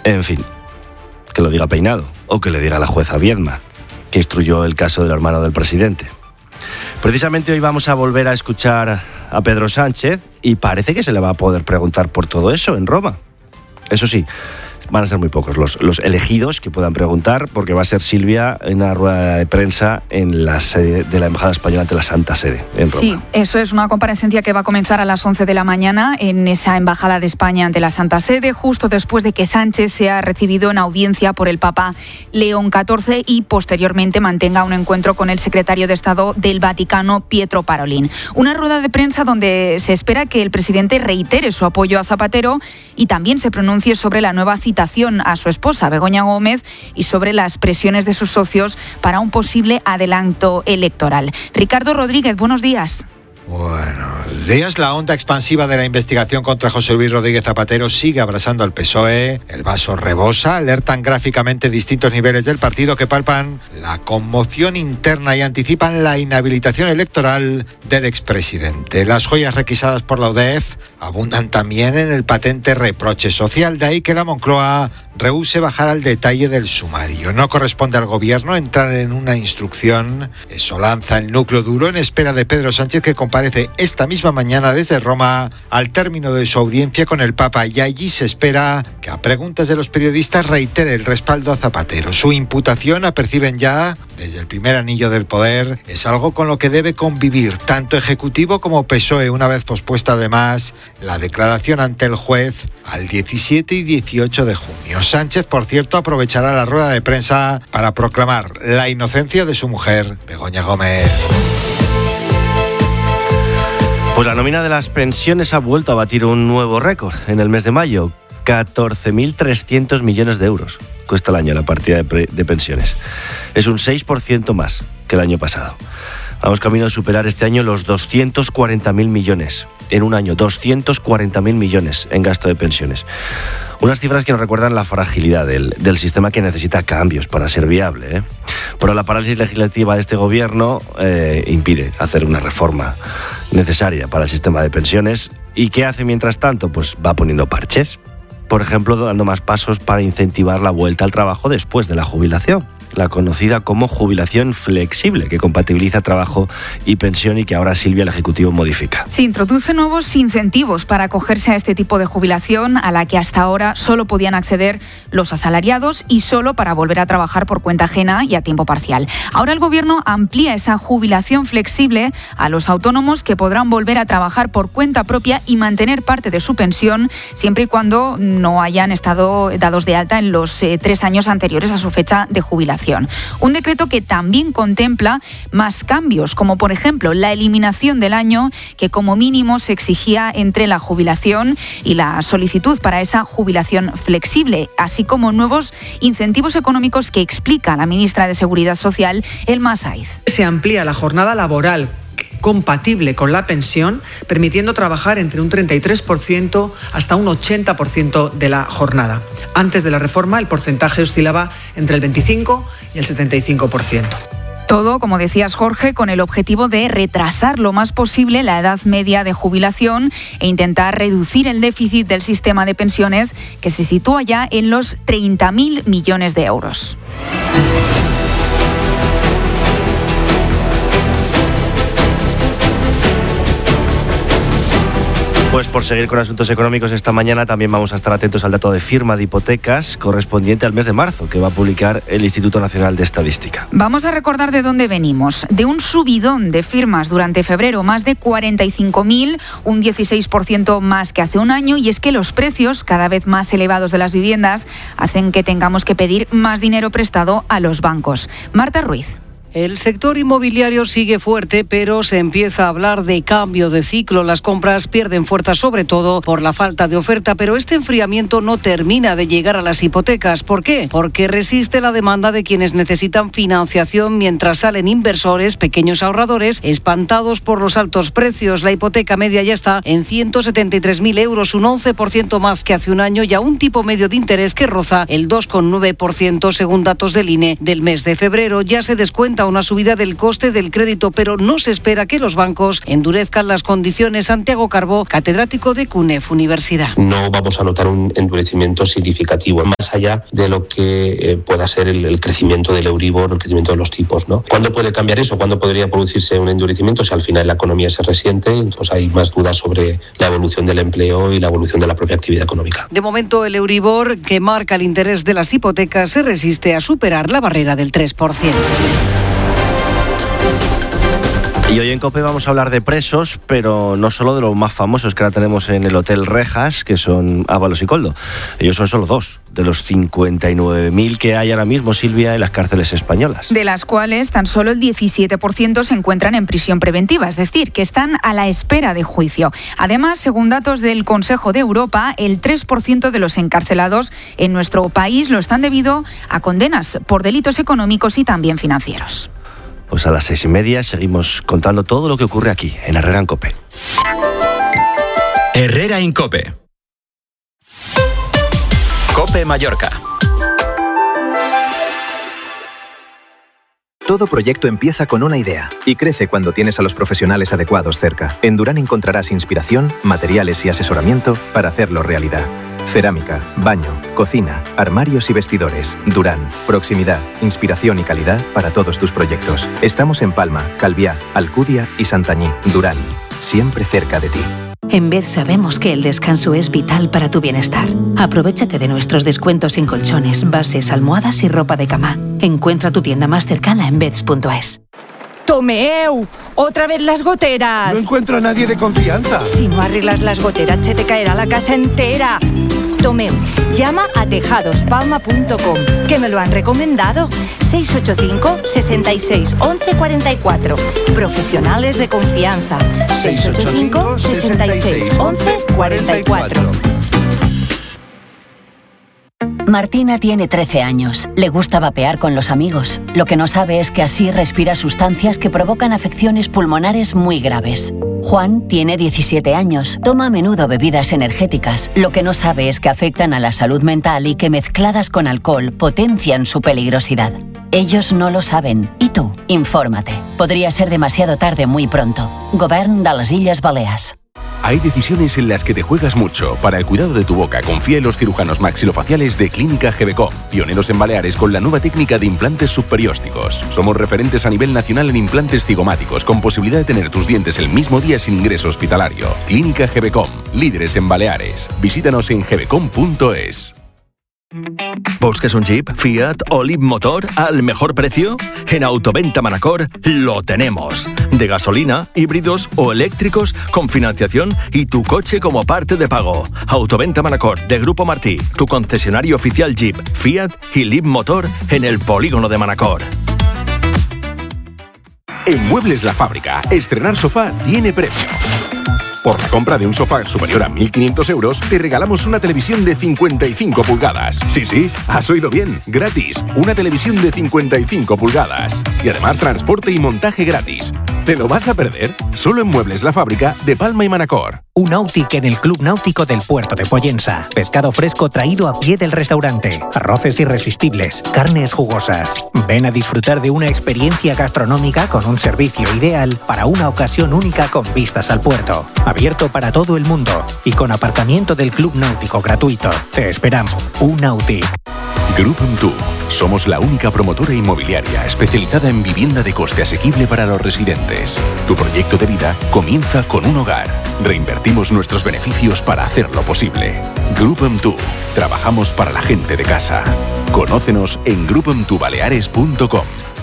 En fin, que lo diga Peinado o que le diga la jueza Viedma, que instruyó el caso del hermano del presidente. Precisamente hoy vamos a volver a escuchar a Pedro Sánchez y parece que se le va a poder preguntar por todo eso en Roma. Eso sí, van a ser muy pocos los elegidos que puedan preguntar, porque va a ser Silvia en una rueda de prensa en la sede de la Embajada Española ante la Santa Sede, en Roma. Sí, eso es una comparecencia que va a comenzar a las 11 de la mañana en esa Embajada de España ante la Santa Sede, justo después de que Sánchez sea recibido en audiencia por el Papa León XIV y posteriormente mantenga un encuentro con el secretario de Estado del Vaticano, Pietro Parolin. Una rueda de prensa donde se espera que el presidente reitere su apoyo a Zapatero y también se pronuncie sobre la nueva citación a su esposa, Begoña Gómez, y sobre las presiones de sus socios para un posible adelanto electoral. Ricardo Rodríguez, buenos días. Buenos días. La onda expansiva de la investigación contra José Luis Rodríguez Zapatero sigue abrasando al PSOE. El vaso rebosa. Alertan gráficamente distintos niveles del partido que palpan la conmoción interna y anticipan la inhabilitación electoral del expresidente. Las joyas requisadas por la UDEF abundan también en el patente reproche social. De ahí que la Moncloa rehúse bajar al detalle del sumario. No corresponde al gobierno entrar en una instrucción. Eso lanza el núcleo duro en espera de Pedro Sánchez, que comparece esta misma mañana desde Roma al término de su audiencia con el Papa, y allí se espera que a preguntas de los periodistas reitere el respaldo a Zapatero. Su imputación, aperciben ya desde el primer anillo del poder, es algo con lo que debe convivir tanto Ejecutivo como PSOE, una vez pospuesta además la declaración ante el juez al 17 y 18 de junio. Sánchez, por cierto, aprovechará la rueda de prensa para proclamar la inocencia de su mujer, Begoña Gómez. Pues la nómina de las pensiones ha vuelto a batir un nuevo récord en el mes de mayo. 14.300 millones de euros cuesta el año la partida de pensiones. Es un 6% más que el año pasado. Vamos camino de superar este año los 240.000 millones. En un año, 240.000 millones en gasto de pensiones. Unas cifras que nos recuerdan la fragilidad del sistema, que necesita cambios para ser viable, ¿eh? Pero la parálisis legislativa de este gobierno impide hacer una reforma necesaria para el sistema de pensiones. ¿Y qué hace mientras tanto? Pues va poniendo parches. Por ejemplo, dando más pasos para incentivar la vuelta al trabajo después de la jubilación, la conocida como jubilación flexible, que compatibiliza trabajo y pensión y que ahora Silvia, el Ejecutivo, modifica. Se introduce nuevos incentivos para acogerse a este tipo de jubilación, a la que hasta ahora solo podían acceder los asalariados y solo para volver a trabajar por cuenta ajena y a tiempo parcial. Ahora el Gobierno amplía esa jubilación flexible a los autónomos, que podrán volver a trabajar por cuenta propia y mantener parte de su pensión, siempre y cuando no hayan estado dados de alta en los 3 años anteriores a su fecha de jubilación. Un decreto que también contempla más cambios, como por ejemplo la eliminación del año que como mínimo se exigía entre la jubilación y la solicitud para esa jubilación flexible, así como nuevos incentivos económicos que explica la ministra de Seguridad Social, Elma Saiz. Se amplía la jornada laboral compatible con la pensión, permitiendo trabajar entre un 33% hasta un 80% de la jornada. Antes de la reforma, el porcentaje oscilaba entre el 25 y el 75%. Todo, como decías, Jorge, con el objetivo de retrasar lo más posible la edad media de jubilación e intentar reducir el déficit del sistema de pensiones, que se sitúa ya en los 30.000 millones de euros. Pues por seguir con asuntos económicos, esta mañana también vamos a estar atentos al dato de firma de hipotecas correspondiente al mes de marzo, que va a publicar el Instituto Nacional de Estadística. Vamos a recordar de dónde venimos. De un subidón de firmas durante febrero, más de 45.000, un 16% más que hace un año, y es que los precios cada vez más elevados de las viviendas hacen que tengamos que pedir más dinero prestado a los bancos. Marta Ruiz. El sector inmobiliario sigue fuerte, pero se empieza a hablar de cambio de ciclo. Las compras pierden fuerza, sobre todo por la falta de oferta, pero este enfriamiento no termina de llegar a las hipotecas. ¿Por qué? Porque resiste la demanda de quienes necesitan financiación, mientras salen inversores, pequeños ahorradores, espantados por los altos precios. La hipoteca media ya está en 173.000 euros, un 11% más que hace un año, y a un tipo medio de interés que roza el 2,9% según datos del INE del mes de febrero. Ya se descuenta enfrenta a una subida del coste del crédito, pero no se espera que los bancos endurezcan las condiciones. Santiago Carbó, catedrático de CUNEF Universidad. No vamos a notar un endurecimiento significativo, más allá de lo que pueda ser el crecimiento del Euribor, el crecimiento de los tipos, ¿no? ¿Cuándo puede cambiar eso? ¿Cuándo podría producirse un endurecimiento? Si al final la economía se resiente, entonces hay más dudas sobre la evolución del empleo y la evolución de la propia actividad económica. De momento, el Euribor, que marca el interés de las hipotecas, se resiste a superar la barrera del 3%. Y hoy en COPE vamos a hablar de presos, pero no solo de los más famosos que ahora tenemos en el Hotel Rejas, que son Ábalos y Koldo. Ellos son solo 2 de los 59.000 que hay ahora mismo, Silvia, en las cárceles españolas. De las cuales tan solo el 17% se encuentran en prisión preventiva, es decir, que están a la espera de juicio. Además, según datos del Consejo de Europa, el 3% de los encarcelados en nuestro país lo están debido a condenas por delitos económicos y también financieros. Pues a las 6:30 seguimos contando todo lo que ocurre aquí, en Herrera en COPE. Herrera en COPE. COPE Mallorca. Todo proyecto empieza con una idea y crece cuando tienes a los profesionales adecuados cerca. En Durán encontrarás inspiración, materiales y asesoramiento para hacerlo realidad. Cerámica, baño, cocina, armarios y vestidores. Durán. Proximidad, inspiración y calidad para todos tus proyectos. Estamos en Palma, Calviá, Alcudia y Santañí. Durán. Siempre cerca de ti. En Bed sabemos que el descanso es vital para tu bienestar. Aprovéchate de nuestros descuentos en colchones, bases, almohadas y ropa de cama. Encuentra tu tienda más cercana en beds.es. ¡Tomeu! ¡Otra vez las goteras! No encuentro a nadie de confianza. Si no arreglas las goteras, se te caerá la casa entera. Tomeu, llama a tejadospalma.com, que me lo han recomendado. 685 66 11 44. Profesionales de confianza. 685 66 11 44. Martina tiene 13 años. Le gusta vapear con los amigos. Lo que no sabe es que así respira sustancias que provocan afecciones pulmonares muy graves. Juan tiene 17 años. Toma a menudo bebidas energéticas. Lo que no sabe es que afectan a la salud mental y que mezcladas con alcohol potencian su peligrosidad. Ellos no lo saben. ¿Y tú? Infórmate. Podría ser demasiado tarde muy pronto. Govern de les Illes Balears. Hay decisiones en las que te juegas mucho. Para el cuidado de tu boca, confía en los cirujanos maxilofaciales de Clínica GBCOM, pioneros en Baleares con la nueva técnica de implantes subperiósticos. Somos referentes a nivel nacional en implantes cigomáticos, con posibilidad de tener tus dientes el mismo día sin ingreso hospitalario. Clínica GBCOM, líderes en Baleares. Visítanos en gbcom.es. ¿Buscas un Jeep, Fiat o Leapmotor al mejor precio? En Autoventa Manacor lo tenemos. De gasolina, híbridos o eléctricos con financiación y tu coche como parte de pago. Autoventa Manacor de Grupo Martí, tu concesionario oficial Jeep, Fiat y Leapmotor en el polígono de Manacor. En Muebles La Fábrica, estrenar sofá tiene premio. Por la compra de un sofá superior a 1.500 euros, te regalamos una televisión de 55 pulgadas. Sí, has oído bien, gratis. Una televisión de 55 pulgadas. Y además transporte y montaje gratis. ¿Te lo vas a perder? Solo en Muebles La Fábrica de Palma y Manacor. Un Nautic en el Club Náutico del Puerto de Pollensa. Pescado fresco traído a pie del restaurante. Arroces irresistibles. Carnes jugosas. Ven a disfrutar de una experiencia gastronómica con un servicio ideal para una ocasión única con vistas al puerto. Abierto para todo el mundo y con aparcamiento del Club Náutico gratuito. Te esperamos. Un Nautic. Grupum Tu. Somos la única promotora inmobiliaria especializada en vivienda de coste asequible para los residentes. Tu proyecto de vida comienza con un hogar. Reinvertimos nuestros beneficios para hacerlo posible. Grupum Tu. Trabajamos para la gente de casa. Conócenos en grupumtubaleares.com.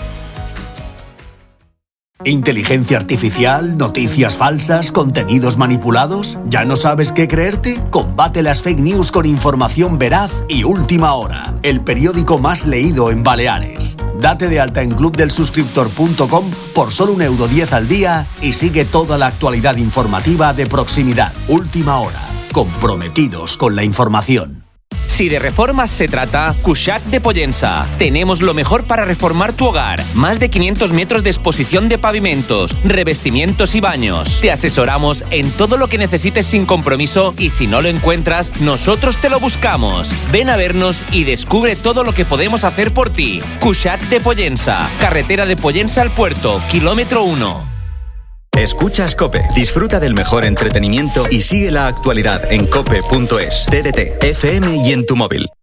¿Inteligencia artificial? ¿Noticias falsas? ¿Contenidos manipulados? ¿Ya no sabes qué creerte? Combate las fake news con información veraz y última hora. El periódico más leído en Baleares. Date de alta en clubdelsuscriptor.com por solo €1.10 al día y sigue toda la actualidad informativa de proximidad. Última hora. Comprometidos con la información. Si de reformas se trata, Cuixart de Pollença. Tenemos lo mejor para reformar tu hogar. Más de 500 metros de exposición de pavimentos, revestimientos y baños. Te asesoramos en todo lo que necesites sin compromiso y si no lo encuentras, nosotros te lo buscamos. Ven a vernos y descubre todo lo que podemos hacer por ti. Cuixart de Pollença. Carretera de Pollença al puerto, kilómetro 1. Escuchas COPE. Disfruta del mejor entretenimiento y sigue la actualidad en cope.es, TDT, FM y en tu móvil.